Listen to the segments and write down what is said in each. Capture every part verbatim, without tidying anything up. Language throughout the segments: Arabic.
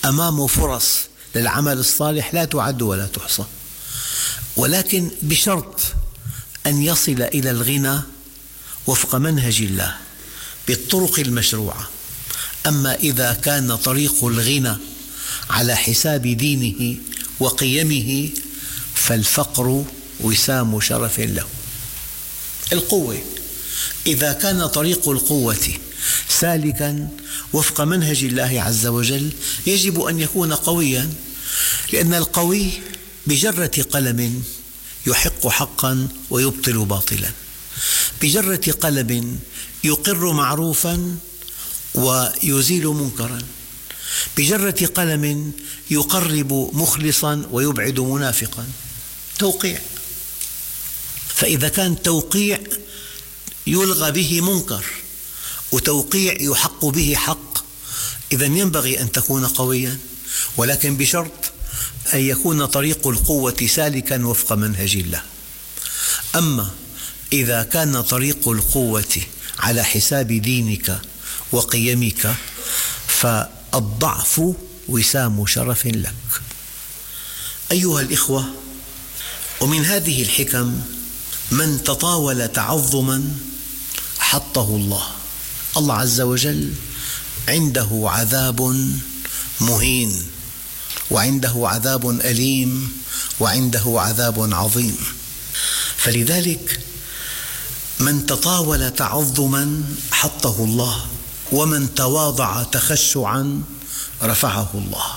أمامه فرص للعمل الصالح لا تعد ولا تحصى، ولكن بشرط أن يصل إلى الغنى وفق منهج الله بالطرق المشروعة. أما إذا كان طريق الغنى على حساب دينه وقيمه فالفقر وسام شرف له. القوة، إذا كان طريق القوة سالكا وفق منهج الله عز وجل يجب أن يكون قويا، لأن القوي بجرة قلم يحق حقا ويبطل باطلا، بجرة قلم يقر معروفا ويزيل منكرا، بجرة قلم يقرب مخلصا ويبعد منافقا. توقيع، فإذا كان توقيع يلغى به منكر وتوقيع يحق به حق، إذن ينبغي أن تكون قويا، ولكن بشرط أن يكون طريق القوة سالكا وفق منهج الله. أما إذا كان طريق القوة على حساب دينك وقيمك فالضعف وسام شرف لك. أيها الإخوة، ومن هذه الحكم من تطاول تعظما حطه الله. الله عز وجل عنده عذاب مهين، وعنده عذاب أليم، وعنده عذاب عظيم. فلذلك من تطاول تعظما حطه الله، ومن تواضع تخشعا رفعه الله.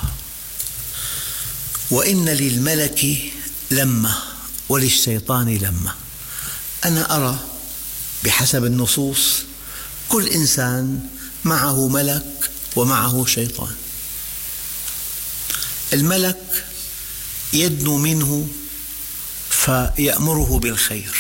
وإن للملك لمة وللشيطان لمة. أنا أرى بحسب النصوص كل إنسان معه ملك ومعه شيطان. الملك يدنو منه فيأمره بالخير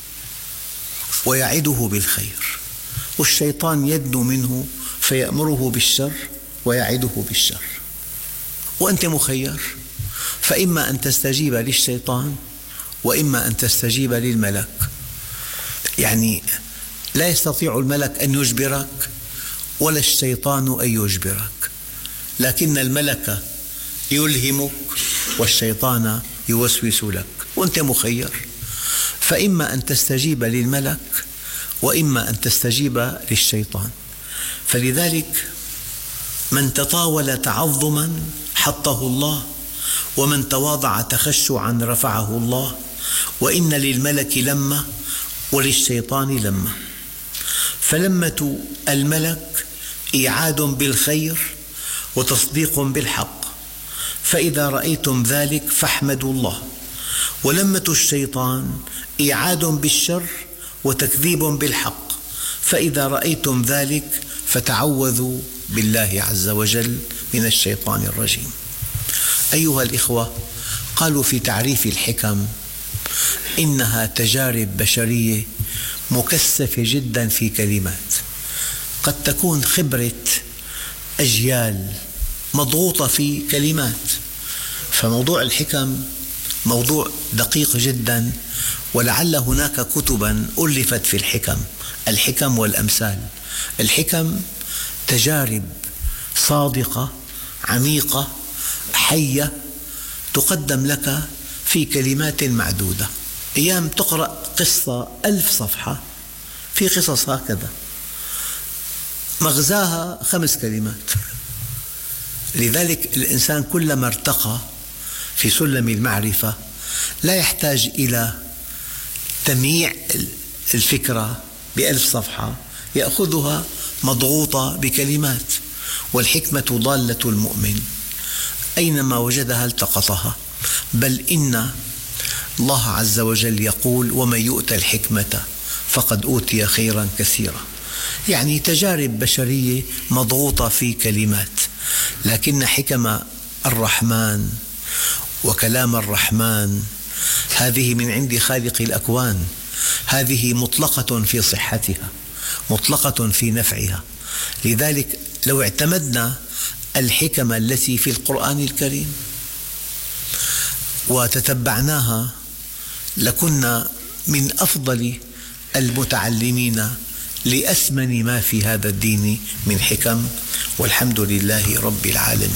ويعده بالخير، والشيطان يدنو منه فيأمره بالشر ويعده بالشر. وأنت مخير، فإما أن تستجيب للشيطان وإما أن تستجيب للملك. يعني لا يستطيع الملك أن يجبرك ولا الشيطان أن يجبرك، لكن الملك يلهمك والشيطان يوسوس لك، وأنت مخير، فإما أن تستجيب للملك وإما أن تستجيب للشيطان. فلذلك من تطاول تعظما حطه الله، ومن تواضع تخشعا رفعه الله. وإن للملك لمة وللشيطان لمة. فلمة الملك إيعاد بالخير وتصديق بالحق، فإذا رأيتم ذلك فاحمدوا الله. ولمة الشيطان إيعاد بالشر وتكذيب بالحق، فإذا رأيتم ذلك فتعوذوا بالله عز وجل من الشيطان الرجيم. أيها الإخوة، قالوا في تعريف الحكم إنها تجارب بشرية مكثفة جدا في كلمات، قد تكون خبرة أجيال مضغوطة في كلمات. فموضوع الحكم موضوع دقيق جدا، ولعل هناك كتبا ألفت في الحكم، الحكم والأمثال. الحكم تجارب صادقة عميقة حية تقدم لك في كلمات معدودة. أيام تقرأ قصة ألف صفحة، في قصص هكذا مغزاها خمس كلمات. لذلك الإنسان كلما ارتقى في سلم المعرفة لا يحتاج إلى تمييع الفكرة بألف صفحة، يأخذها مضغوطة بكلمات. والحكمة ضالة المؤمن، أينما وجدها التقطها. بل إن الله عز وجل يقول ومن يؤت الحكمة فقد أوتي خيرا كثيرا. يعني تجارب بشرية مضغوطة في كلمات، لكن حكم الرحمن وكلام الرحمن هذه من عند خالق الأكوان، هذه مطلقة في صحتها، مطلقة في نفعها. لذلك لو اعتمدنا الحكم التي في القرآن الكريم وتتبعناها لكنا من أفضل المتعلمين لأثمن ما في هذا الدين من حكم. والحمد لله رب العالمين.